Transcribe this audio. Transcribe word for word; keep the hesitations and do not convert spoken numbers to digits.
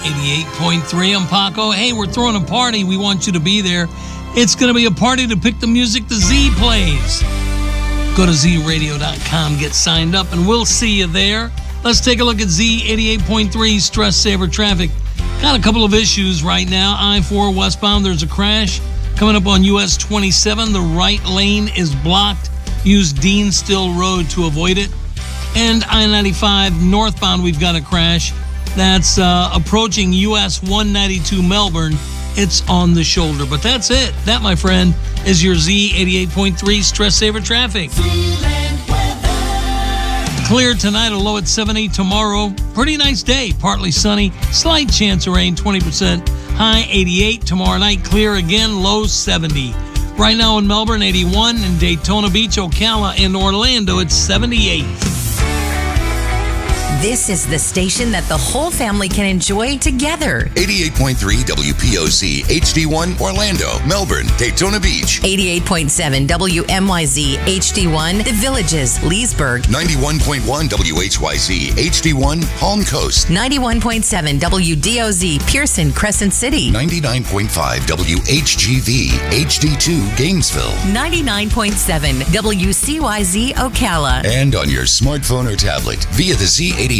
eighty-eight point three, I'm Paco. Hey, we're throwing a party. We want you to be there. It's going to be a party to pick the music the Z plays. Go to z radio dot com, get signed up, and we'll see you there. Let's take a look at Z eighty-eight point three Stress Saver Traffic. Got a couple of issues right now. I four westbound, there's a crash. Coming up on U S twenty-seven, the right lane is blocked. Use Dean Still Road to avoid it. And I ninety-five northbound, we've got a crash. That's uh, approaching U S one ninety-two Melbourne. It's on the shoulder. But that's it. That, my friend, is your Z eighty-eight point three Stress Saver Traffic. Clear tonight, a low at seventy. Tomorrow, pretty nice day. Partly sunny. Slight chance of rain, twenty percent. High eighty-eight. Tomorrow night, clear again, low seventy. Right now in Melbourne, eighty-one. In Daytona Beach, Ocala, and Orlando, it's seventy-eight. This is the station that the whole family can enjoy together. eighty-eight point three W P O Z H D one Orlando, Melbourne, Daytona Beach. eighty-eight point seven W M Y Z H D one The Villages, Leesburg. ninety-one point one W H Y Z H D one Palm Coast. ninety-one point seven W D O Z Pearson, Crescent City. ninety-nine point five W H G V H D two Gainesville. ninety-nine point seven W C Y Z Ocala. And on your smartphone or tablet via the Z